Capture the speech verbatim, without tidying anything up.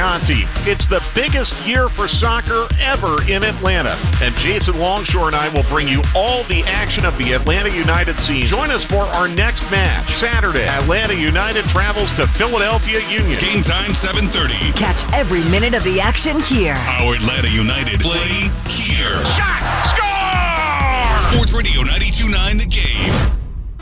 Conti. It's the biggest year for soccer ever in Atlanta. And Jason Longshore and I will bring you all the action of the Atlanta United scene. Join us for our next match. Saturday, Atlanta United travels to Philadelphia Union. Game time seven thirty. Catch every minute of the action here. Our Atlanta United